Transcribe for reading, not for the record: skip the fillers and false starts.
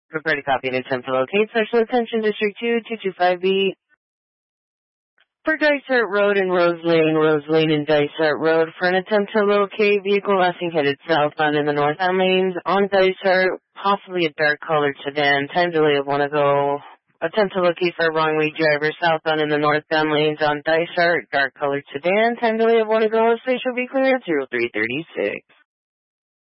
Prepare to copy and attempt to locate. Special attention District 2, 225B. For Dysart Road and Rose Lane and Dysart Road. For an attempt to locate vehicle lessing headed southbound in the northbound lanes on Dysart, possibly a dark colored sedan. Time delay of 1 ago. Attempt to locate for a wrong way driver southbound in the northbound lanes on Dysart, dark colored sedan. Time delay of 1 ago. Station will be clear at 0336.